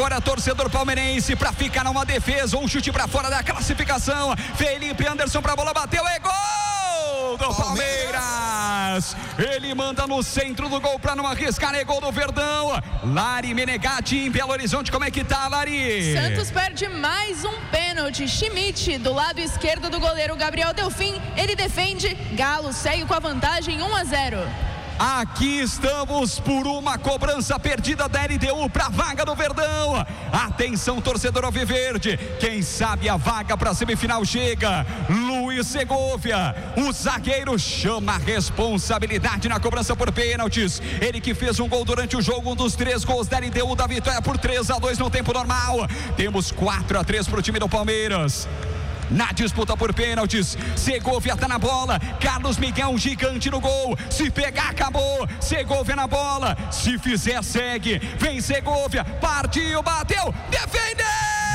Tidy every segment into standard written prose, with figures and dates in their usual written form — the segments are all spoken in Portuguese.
Agora torcedor palmeirense para ficar numa defesa, um chute para fora da classificação. Felipe Anderson para a bola, bateu, é gol do Palmeiras. Ele manda no centro do gol para não arriscar, é gol do Verdão. Lari Menegatti em Belo Horizonte, como é que tá, Lari? Santos perde mais um pênalti. Schmidt do lado esquerdo do goleiro Gabriel Delfim, ele defende, Galo segue com a vantagem 1-0. Aqui estamos por uma cobrança perdida da LDU para a vaga do Verdão. Atenção, torcedor alviverde, quem sabe a vaga para a semifinal chega. Luiz Segovia, o zagueiro, chama a responsabilidade na cobrança por pênaltis. Ele que fez um gol durante o jogo, um dos 3 gols da LDU da vitória por 3-2 no tempo normal. Temos 4-3 para o time do Palmeiras. Na disputa por pênaltis, Segovia tá na bola, Carlos Miguel, gigante no gol, se pegar acabou, Segovia na bola, se fizer segue, vem Segovia, partiu, bateu, defendeu,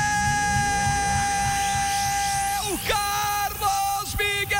Carlos Miguel,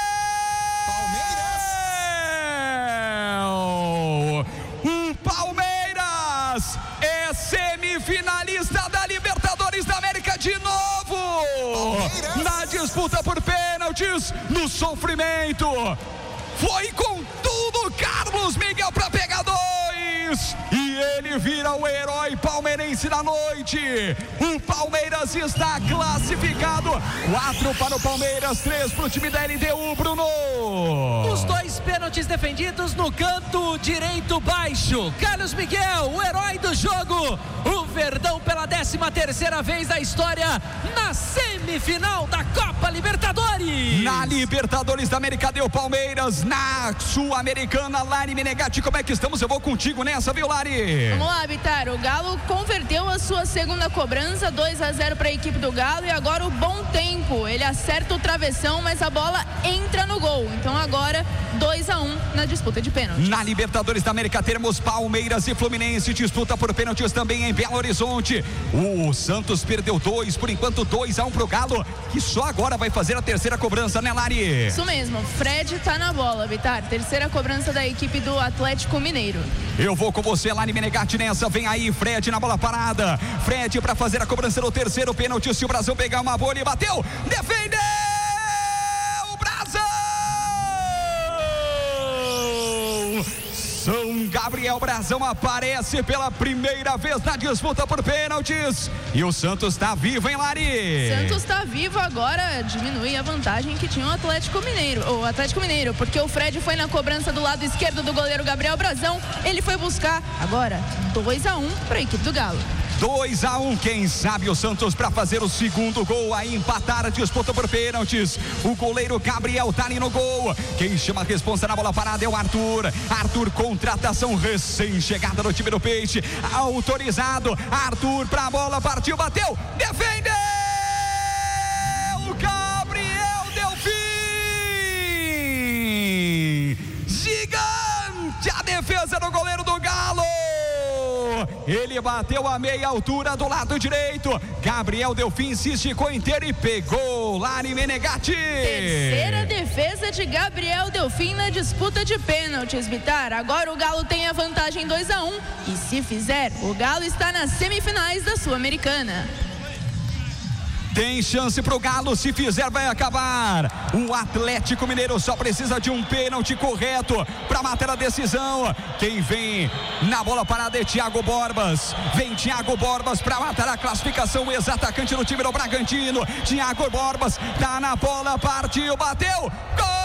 o Palmeiras é semifinalista da Libertadores da América de novo. Na disputa por pênaltis, no sofrimento, foi com tudo Carlos Miguel para pegar 2 e ele vira o herói palmeirense da noite. O Palmeiras está classificado, 4 para o Palmeiras, 3 para o time da LDU, Bruno. Os 2 pênaltis defendidos no canto direito baixo. Carlos Miguel, o herói do jogo. O Verdão pela 13ª vez da história na semifinal da Copa Libertadores. Na Libertadores da América deu Palmeiras, na Sul-Americana, Lari Menegatti, como é que estamos? Eu vou contigo nessa, viu, Lari? Vamos lá, Bitar, o Galo converteu a sua segunda cobrança, 2-0 para a equipe do Galo, e agora o bom tempo, ele acerta o travessão, mas a bola entra no gol, então agora 2-1 na disputa de pênaltis. Na Libertadores da América teremos Palmeiras e Fluminense, disputa por pênaltis também em Belo Horizonte. O Santos perdeu 2, por enquanto 2-1 pro Galo, que só agora vai fazer a terceira cobrança, né, Lari? Isso mesmo, Fred tá na bola, Bitar, terceira cobrança da equipe do Atlético Mineiro. Eu vou com você, Lari Menegatti, nessa, vem aí Fred na bola parada, Fred para fazer a cobrança do terceiro pênalti, se o Brasil pegar uma bola e bateu, defendeu o Brasil! São Gabriel Brazão aparece pela primeira vez na disputa por pênaltis. E o Santos tá vivo, hein, Lari? Santos tá vivo agora, diminui a vantagem que tinha o Atlético Mineiro, porque o Fred foi na cobrança do lado esquerdo do goleiro Gabriel Brazão. Ele foi buscar agora 2-1 para a equipe do Galo. 2-1, quem sabe o Santos para fazer o segundo gol, aí empatar a disputa por pênaltis. O goleiro Gabriel tá ali no gol. Quem chama a responsa na bola parada é o Arthur. Arthur, contratação recém-chegada no time do Peixe. Autorizado. Arthur pra bola, partiu, bateu, defendeu! Gabriel Delfim! Gigante a defesa do goleiro do Galo! Ele bateu a meia altura do lado direito. Gabriel Delfim se esticou inteiro e pegou. Lari Menegatti. Terceira defesa de Gabriel Delfim na disputa de pênaltis, Bitar. Agora o Galo tem a vantagem 2-1 e se fizer, o Galo está nas semifinais da Sul-Americana. Tem chance pro Galo, se fizer vai acabar. O Atlético Mineiro só precisa de um pênalti correto para matar a decisão. Quem vem na bola parada é Thiago Borbas. Vem Thiago Borbas para matar a classificação, o ex-atacante do time do Bragantino. Thiago Borbas tá na bola, partiu, bateu, gol!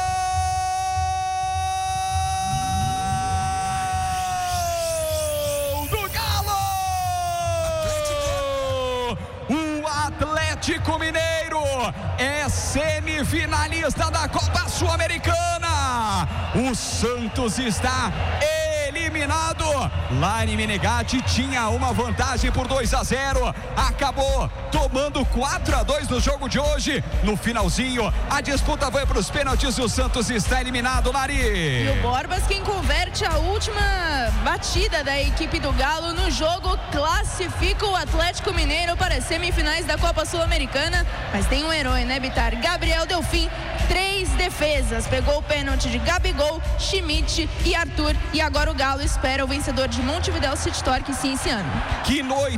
Atlético Mineiro é semifinalista da Copa Sul-Americana. O Santos está eliminado. Lari Menegatti tinha uma vantagem por 2-0, acabou tomando 4-2 no jogo de hoje. No finalzinho, a disputa vai para os pênaltis e o Santos está eliminado, Lari. E o Borbas quem converte a última batida da equipe do Galo no jogo, classifica o Atlético Mineiro para as semifinais da Copa Sul-Americana. Mas tem um herói, né, Bitar? Gabriel Delfim, 3 defesas, pegou o pênalti de Gabigol, Schmidt e Arthur, e agora o Galo espera o vencedor de Montevidéu City Torque sim esse ano. Que noite!